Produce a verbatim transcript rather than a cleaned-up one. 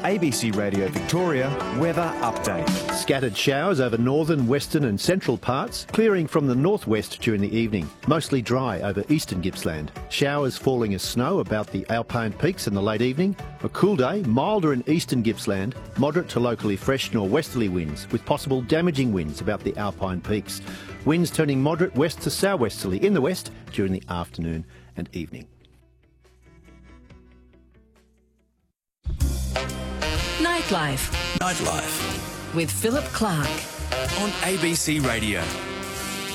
A B C Radio Victoria weather update. Scattered showers over northern, western and central parts, clearing from the northwest during the evening. Mostly dry over eastern Gippsland. Showers falling as snow about the Alpine Peaks in the late evening. A cool day, milder in eastern Gippsland. Moderate to locally fresh northwesterly winds, with possible damaging winds about the Alpine Peaks. Winds turning moderate west to southwesterly in the west during the afternoon and evening. Nightlife. Nightlife With Philip Clark. on A B C Radio.